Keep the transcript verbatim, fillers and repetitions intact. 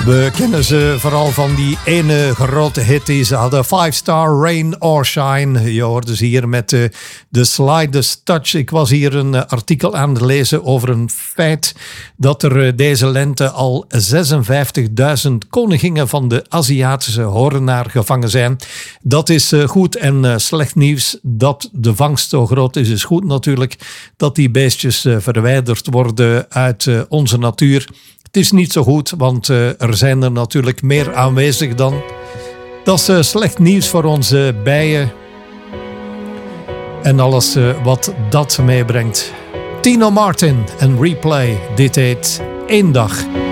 We kennen ze vooral van die ene grote hit die ze hadden. Five Star, Rain or Shine. Je hoorde ze hier met de, de Slightest Touch. Ik was hier een uh, artikel aan het lezen over een feit dat er uh, deze lente al zesenvijftigduizend koningingen van de Aziatische horenaar gevangen zijn. Dat is uh, goed en uh, slecht nieuws. Dat de vangst zo groot is, is goed natuurlijk. Dat die beestjes uh, verwijderd worden uit uh, onze natuur. Het is niet zo goed, want uh, er zijn er natuurlijk meer aanwezig dan. Dat is uh, slecht nieuws voor onze bijen. En alles uh, wat dat meebrengt. Tino Martin en Replay. Dit heet Eén Dag.